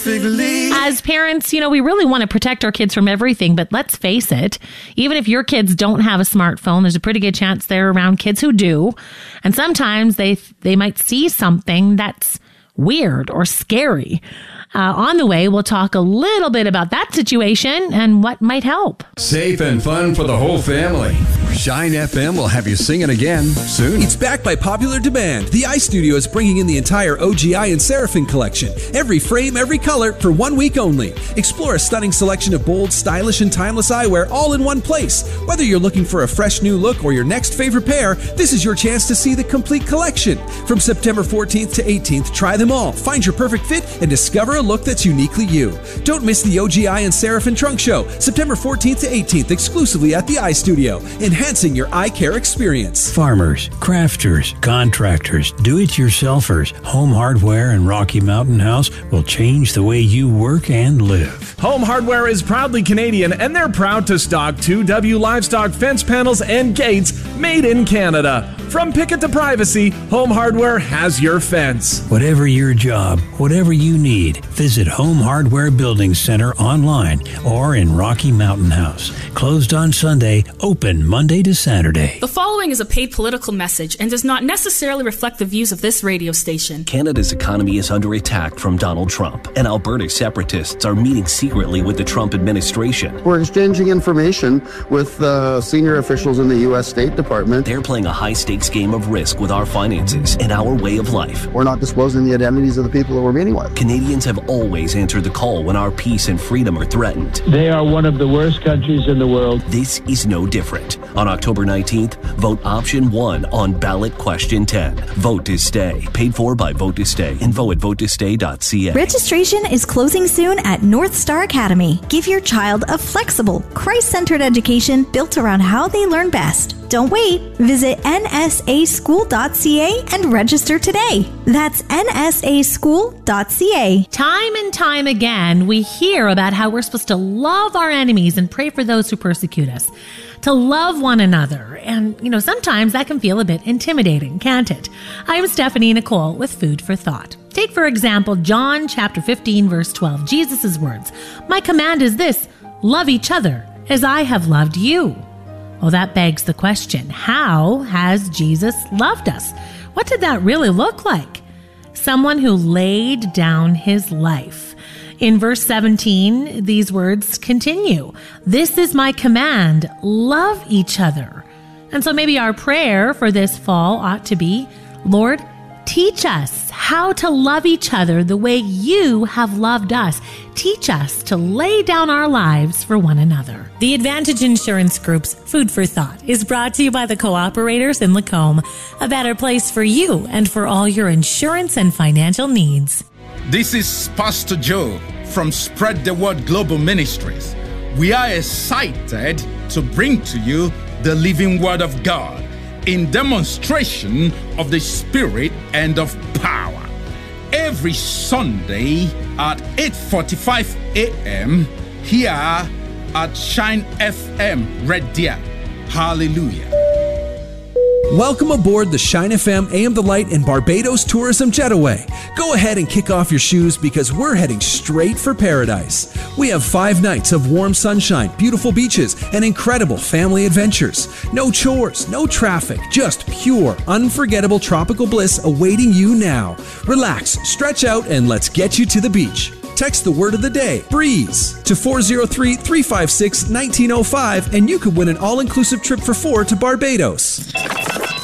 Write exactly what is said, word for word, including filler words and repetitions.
As parents, you know, we really want to protect our kids from everything, but let's face it, even if your kids don't have a smartphone, there's a pretty good chance they're around kids who do. And sometimes they they might see something that's weird or scary. Uh, on the way, we'll talk a little bit about that situation and what might help. Safe and fun for the whole family. Shine F M will have you singing again soon. It's back by popular demand. The iStudio is bringing in the entire O G I and Seraphim collection. Every frame, every color, for one week only. Explore a stunning selection of bold, stylish, and timeless eyewear all in one place. Whether you're looking for a fresh new look or your next favorite pair, this is your chance to see the complete collection. From September fourteenth to eighteenth, try them all. Find your perfect fit and discover a look that's uniquely you. Don't miss the O G I and Seraphim Trunk Show, September fourteenth to eighteenth, exclusively at the iStudio, enhancing your eye care experience. Farmers, crafters, contractors, do-it-yourselfers, Home Hardware and Rocky Mountain House will change the way you work and live. Home Hardware is proudly Canadian, and they're proud to stock two W Livestock fence panels and gates made in Canada. From picket to privacy, Home Hardware has your fence. Whatever your job, whatever you need, visit Home Hardware Building Center online or in Rocky Mountain House. Closed on Sunday, open Monday to Saturday. The following is a paid political message and does not necessarily reflect the views of this radio station. Canada's economy is under attack from Donald Trump, and Alberta separatists are meeting secretly with the Trump administration. We're exchanging information with uh, senior officials in the U S State Department. They're playing a high-stakes game of risk with our finances and our way of life. We're not disclosing the identities of the people that we're meeting with. Canadians have always answered the call when our peace and freedom are threatened. They are one of the worst countries in the world. This is no different. On October nineteenth, vote option one on ballot question ten. Vote to stay. Paid for by Vote to Stay. Info at vote to stay dot c a. Registration is closing soon at North Star Academy. Give your child a flexible, Christ-centered education built around how they learn best. Don't wait. Visit N S A school dot c a and register today. That's N S A school dot c a. Time and time again, we hear about how we're supposed to love our enemies and pray for those who persecute us, to love one another. And, you know, sometimes that can feel a bit intimidating, can't it? I'm Stephanie Nicole with Food for Thought. Take, for example, John chapter fifteen, verse twelve, Jesus' words. My command is this, love each other as I have loved you. Well, that begs the question, how has Jesus loved us? What did that really look like? Someone who laid down his life. In verse seventeen, these words continue. This is my command, love each other. And so maybe our prayer for this fall ought to be, Lord, teach us how to love each other the way you have loved us. Teach us to lay down our lives for one another. The Advantage Insurance Group's Food for Thought is brought to you by the Cooperators in Lacombe, a better place for you and for all your insurance and financial needs. This is Pastor Joe from Spread the Word Global Ministries. We are excited to bring to you the living Word of God in demonstration of the Spirit and of power. Every Sunday at eight forty-five a.m. here at Shine F M Radio. Hallelujah. Welcome aboard the Shine F M A M The Light and Barbados Tourism Jetaway. Go ahead and kick off your shoes because we're heading straight for paradise. We have five nights of warm sunshine, beautiful beaches, and incredible family adventures. No chores, no traffic, just pure, unforgettable tropical bliss awaiting you now. Relax, stretch out, and let's get you to the beach. Text the word of the day, BREEZE, to four oh three, three five six, one nine oh five, and you could win an all-inclusive trip for four to Barbados.